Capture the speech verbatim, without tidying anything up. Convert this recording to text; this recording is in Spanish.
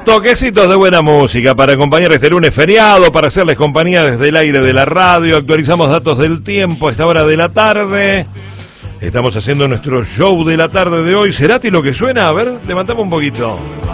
Toquecitos de buena música para acompañar este lunes feriado, para hacerles compañía desde el aire de la radio. Actualizamos datos del tiempo a esta hora de la tarde. Estamos haciendo nuestro show de la tarde de hoy. ¿Cerati lo que suena? A ver, levantamos un poquito.